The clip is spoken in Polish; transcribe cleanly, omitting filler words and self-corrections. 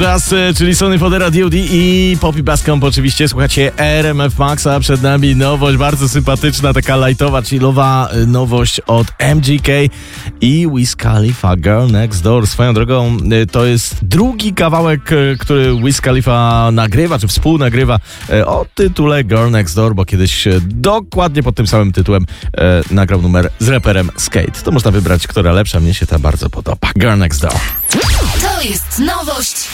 Czas, czyli Sony Fodera, D.O.D. i Poppy Basscamp oczywiście. Słuchajcie, RMF Maxa, przed nami nowość bardzo sympatyczna, taka lightowa, chillowa nowość od MGK i Wiz Khalifa, Girl Next Door. Swoją drogą to jest drugi kawałek, który Wiz Khalifa nagrywa, czy współnagrywa o tytule Girl Next Door, bo kiedyś dokładnie pod tym samym tytułem nagrał numer z raperem Skate. To można wybrać, która lepsza, mnie się ta bardzo podoba. Girl Next Door. To jest nowość